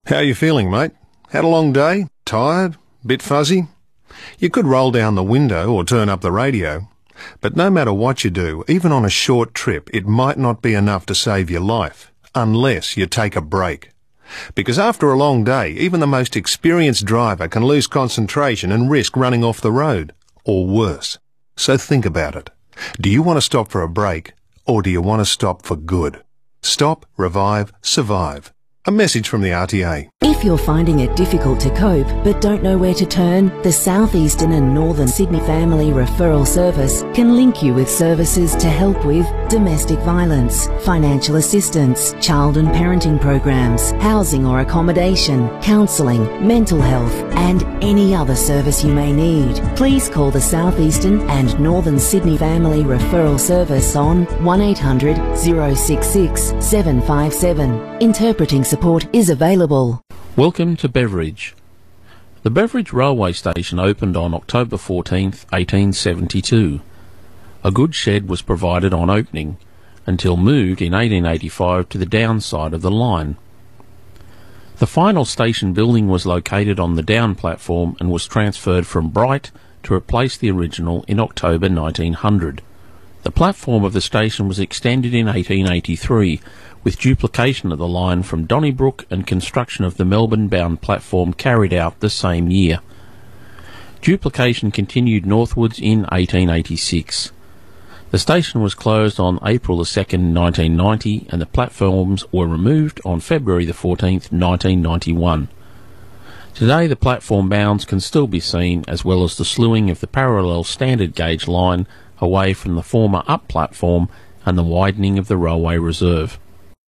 How you feeling, mate? Had a long day? Tired? Bit fuzzy? You could roll down the window or turn up the radio. But no matter what you do, even on a short trip, it might not be enough to save your life, unless you take a break. Because after a long day, even the most experienced driver can lose concentration and risk running off the road, or worse. So think about it. Do you want to stop for a break, or do you want to stop for good? Stop, revive, survive. A message from the RTA. If you're finding it difficult to cope but don't know where to turn, the South Eastern and Northern Sydney Family Referral Service can link you with services to help with domestic violence, financial assistance, child and parenting programs, housing or accommodation, counselling, mental health and any other service you may need. Please call the South Eastern and Northern Sydney Family Referral Service on 1800 066 757. Interpreting support is available. Welcome to Beveridge. The Beveridge Railway Station opened on October 14th, 1872. A goods shed was provided on opening, until moved in 1885 to the downside of the line. The final station building was located on the down platform and was transferred from Bright to replace the original in October 1900. The platform of the station was extended in 1883, with duplication of the line from Donnybrook and construction of the Melbourne-bound platform carried out the same year. Duplication continued northwards in 1886. The station was closed on April 2nd, 1990, and the platforms were removed on February 14th, 1991. Today the platform bounds can still be seen, as well as the slewing of the parallel standard gauge line away from the former up platform and the widening of the railway reserve.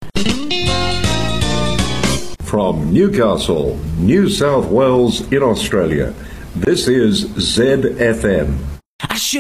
From Newcastle, New South Wales in Australia, this is ZFM.